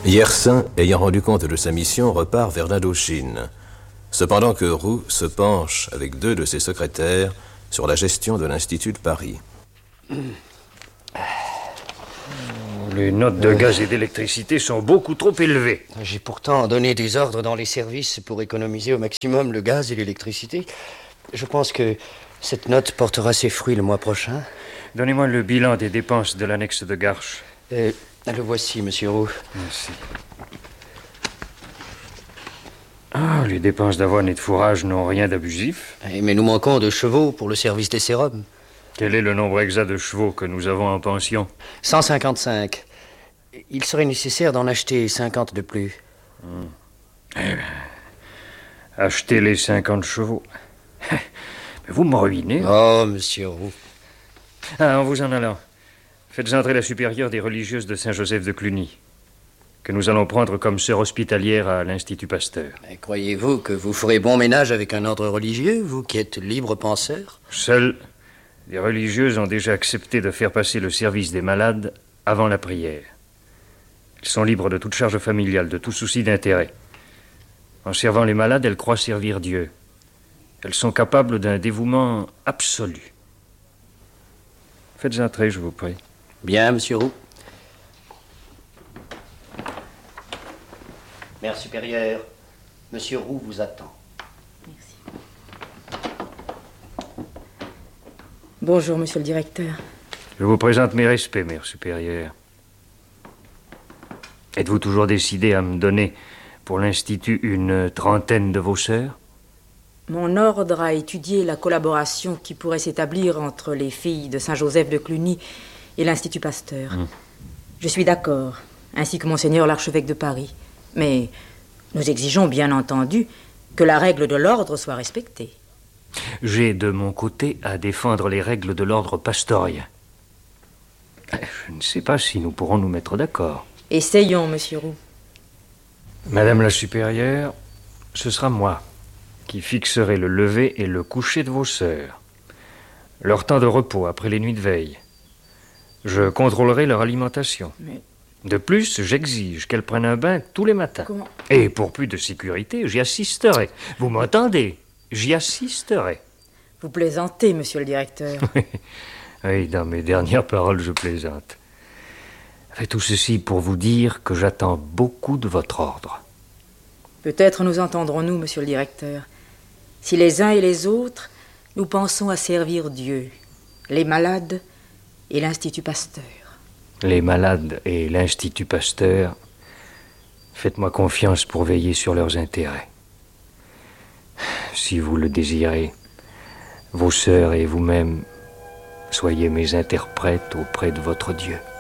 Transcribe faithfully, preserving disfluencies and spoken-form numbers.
Yersin, ayant rendu compte de sa mission, repart vers l'Indochine, cependant que Roux se penche, avec deux de ses secrétaires, sur la gestion de l'Institut de Paris. Les notes de gaz et d'électricité sont beaucoup trop élevées. J'ai pourtant donné des ordres dans les services pour économiser au maximum le gaz et l'électricité. Je pense que cette note portera ses fruits le mois prochain. Donnez-moi le bilan des dépenses de l'annexe de Garches. Euh, le voici, monsieur Roux. Merci. Ah, les dépenses d'avoine et de fourrage n'ont rien d'abusif. Mais nous manquons de chevaux pour le service des sérums. Quel est le nombre exact de chevaux que nous avons en pension? cent cinquante-cinq. Il serait nécessaire d'en acheter cinquante de plus. Hum. Eh bien, achetez les cinquante chevaux. Mais vous me ruinez. Oh, monsieur Roux. Ah, en vous en allant, faites entrer la supérieure des religieuses de Saint-Joseph de Cluny, que nous allons prendre comme sœur hospitalière à l'Institut Pasteur. Mais croyez-vous que vous ferez bon ménage avec un ordre religieux, vous qui êtes libre penseur? Seules les religieuses ont déjà accepté de faire passer le service des malades avant la prière. Elles sont libres de toute charge familiale, de tout souci d'intérêt. En servant les malades, elles croient servir Dieu. Elles sont capables d'un dévouement absolu. Faites entrer, je vous prie. Bien, monsieur Roux. Mère supérieure, monsieur Roux vous attend. Merci. Bonjour, monsieur le directeur. Je vous présente mes respects, mère supérieure. Êtes-vous toujours décidé à me donner pour l'Institut une trentaine de vos sœurs? Mon ordre a étudié la collaboration qui pourrait s'établir entre les filles de Saint-Joseph de Cluny et l'Institut Pasteur. Mmh. Je suis d'accord, ainsi que monseigneur l'archevêque de Paris. Mais nous exigeons bien entendu que la règle de l'ordre soit respectée. J'ai de mon côté à défendre les règles de l'ordre pastorien. Je ne sais pas si nous pourrons nous mettre d'accord. Essayons, monsieur Roux. Madame la supérieure, ce sera moi qui fixerai le lever et le coucher de vos sœurs, leur temps de repos après les nuits de veille. Je contrôlerai leur alimentation. Mais... De plus, j'exige qu'elles prennent un bain tous les matins. Comment? Et pour plus de sécurité, j'y assisterai. Vous m'entendez? J'y assisterai. Vous plaisantez, monsieur le directeur. Oui, dans mes dernières paroles, je plaisante. Fait tout ceci pour vous dire que j'attends beaucoup de votre ordre. Peut-être nous entendrons-nous, monsieur le directeur. Si les uns et les autres, nous pensons à servir Dieu, les malades et l'Institut Pasteur. Les malades et l'Institut Pasteur, faites-moi confiance pour veiller sur leurs intérêts. Si vous le désirez, vos sœurs et vous-même, soyez mes interprètes auprès de votre Dieu.